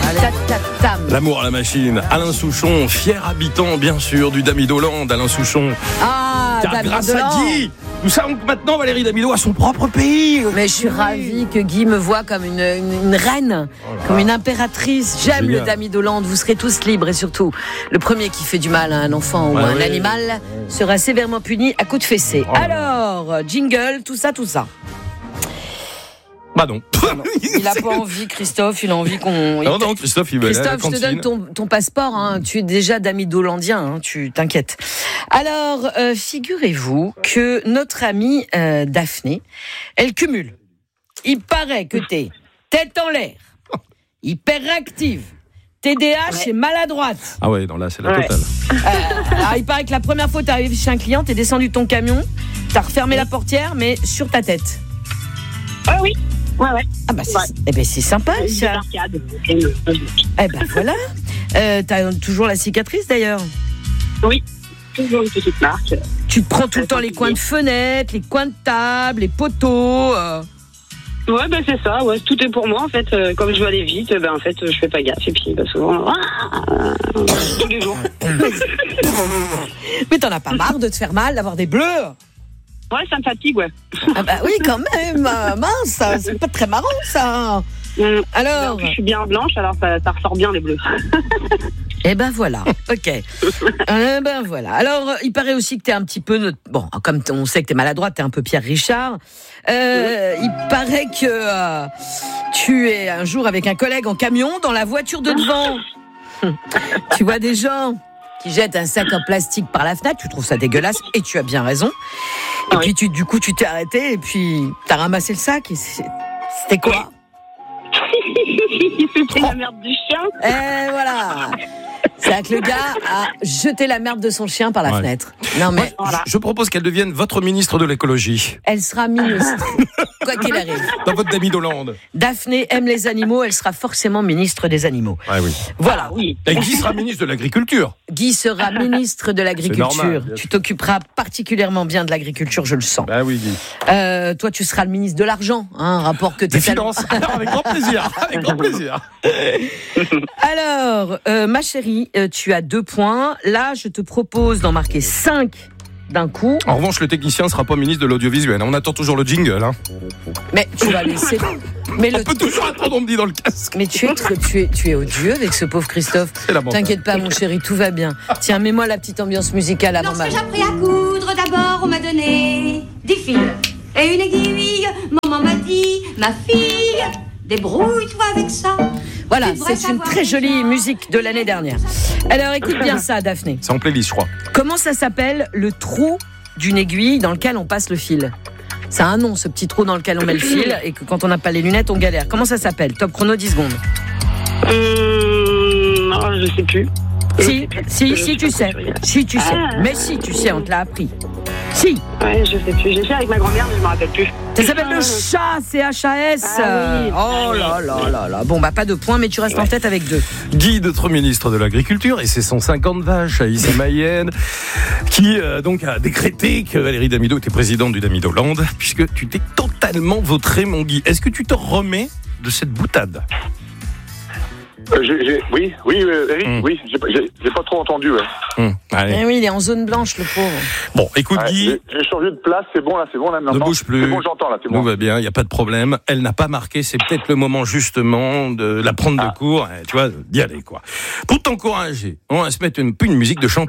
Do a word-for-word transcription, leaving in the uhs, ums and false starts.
Ta-ta-tam. L'amour à la machine. Alain Souchon, fier habitant, bien sûr, du Damidoland. Alain Souchon. Ah, Car Damidoland. grâce à Guy, nous savons que maintenant Valérie Damido a son propre pays. Mais je suis ravie que Guy me voit comme une, une, une reine, oh comme une impératrice. J'aime Génial. le Damidoland. Vous serez tous libres et surtout, le premier qui fait du mal à un enfant ou Ouais, à un ouais. animal sera sévèrement puni à coups de fessée. Oh là Alors, jingle, tout ça, tout ça. Bah non. Il a pas envie, Christophe. Il a envie qu'on. Non, non, Christophe, il va aller à la Christophe, je te cantine. donne ton, ton passeport. Hein. Tu es déjà Damidolandien. Hein. Tu t'inquiètes. Alors, euh, figurez-vous que notre amie euh, Daphné, elle cumule. Il paraît que t'es tête en l'air, hyperactive, T D A H et maladroite. Ah ouais, non, là, c'est la Ouais. totale. Euh, alors, il paraît que la première fois que t'es arrivé chez un client, t'es descendu de ton camion, t'as refermé la portière, mais sur ta tête. Ah oui, ouais, ouais. Ah bah c'est, Ouais. eh ben, c'est sympa Une ça. arcade. Eh ben voilà. Euh, t'as toujours la cicatrice d'ailleurs. Oui, toujours une petite marque. Tu te prends tout le temps les coins de fenêtre, les coins de table, les poteaux. euh. Ouais, ben c'est ça, ouais, tout est pour moi en fait. Euh, comme je veux aller vite, ben en fait, je fais pas gaffe. Et puis, ben, souvent, ah, tous les jours. Mais t'en as pas marre de te faire mal, d'avoir des bleus? Ouais, ça me fatigue, ouais. Ah bah oui, quand même. euh, Mince, ça, c'est pas très marrant ça. Hum. Alors, Je suis bien blanche, alors ça, ça ressort bien les bleus. eh ben voilà. Ok. Eh ben voilà. Alors, euh, il paraît aussi que t'es un petit peu notre- bon, comme t- on sait que t'es maladroite, t'es un peu Pierre Richard. Euh, il paraît que euh, tu es un jour avec un collègue en camion dans la voiture de devant. Tu vois des gens qui jettent un sac en plastique par la fenêtre, tu trouves ça dégueulasse et tu as bien raison. Et Ah puis oui. tu, du coup tu t'es arrêté et puis t'as ramassé le sac et c'est- c'était quoi? C'était la merde du chien. Et voilà. C'est que le gars a jeté la merde de son chien par la Ouais. fenêtre. Non mais Voilà. Je propose qu'elle devienne votre ministre de l'écologie. elle sera ministre, quoi qu'il arrive. Dans votre Damidoland. Daphné aime les animaux, elle sera forcément ministre des animaux. Ah oui. Voilà. Ah oui. Et Guy sera ministre de l'agriculture. Guy sera ministre de l'agriculture. normal, bien Tu sûr. t'occuperas particulièrement bien de l'agriculture, je le sens. Bah oui, Guy. Euh, toi, tu seras le ministre de l'argent, hein, un rapport que tu Des finances. Alors, avec grand plaisir. Avec grand plaisir. Alors, euh, ma chérie, euh, tu as deux points. Là, je te propose d'en marquer cinq d'un coup. En revanche, le technicien ne sera pas ministre de l'audiovisuel. On attend toujours le jingle. Hein. Mais tu vas laisser. Mais, On le... peut toujours attendre, on me dit dans le casque. Mais tu es, tu es, tu es odieux avec ce pauvre Christophe. C'est la banque. T'inquiète pas, mon chéri, tout va bien. Tiens, mets-moi la petite ambiance musicale avant ma. Lorsque j'ai appris à coudre, d'abord on m'a donné des fils et une aiguille. Maman m'a dit, ma fille, débrouille-toi avec ça. Voilà, Tu devrais c'est une savoir très jolie déjà. musique de l'année dernière. Alors, écoute bien ça, Daphné. C'est en playlist, je crois. Comment ça s'appelle le trou d'une aiguille dans lequel on passe le fil? Ça a un nom, ce petit trou dans lequel on met le fil et que quand on n'a pas les lunettes, on galère. Comment ça s'appelle? Top chrono, dix secondes. Hum, non, je sais plus. Je Si, sais plus. si, Je si, sais tu pas sais. couturière. Si, tu sais. Ah. Mais si, tu sais, on te l'a appris. Si. Ouais, je sais plus. J'ai fait avec ma grand-mère, mais je me rappelle plus. Ça s'appelle le chat, C H A S. Ah oui. Oh là là là là. Bon, bah, pas de points, mais tu restes en tête avec deux. Guy, notre ministre de l'Agriculture, et ses cent cinquante vaches à Issy-Mayenne, qui euh, donc a décrété que Valérie Damido était présidente du Damidoland, puisque tu t'es totalement vautré, mon Guy. Est-ce que tu te remets de cette boutade? Euh, j'ai- j'ai- oui, oui, euh, Eric, Mm. oui, j'ai, j'ai, j'ai pas trop entendu. Ouais. Hum, allez. Eh oui, il est en zone blanche, le pauvre. Bon, écoute, Ouais, Guy, j'ai, j'ai changé de place, c'est bon là, c'est bon là maintenant. ne bouge plus. C'est bon, j'entends là, c'est Tout bon. va bien, il n'y a pas de problème. Elle n'a pas marqué, c'est peut-être le moment justement de la prendre de Ah. court, eh, tu vois, d'y aller, quoi. Pour t'encourager, on va se mettre une, une musique de chanteur.